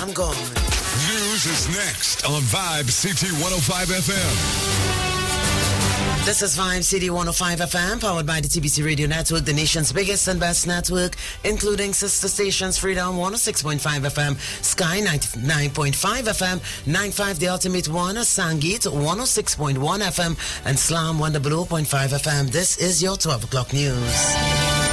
I'm gone. News is next on Vibe City 105 FM. This is Vibe City 105 FM, powered by the TBC Radio Network, the nation's biggest and best network, including sister stations Freedom 106.5 FM, Sky 99.5 FM, 95 The Ultimate One, Sangeet 106.1 FM, and Slam 100.5 FM. This is your 12 o'clock news.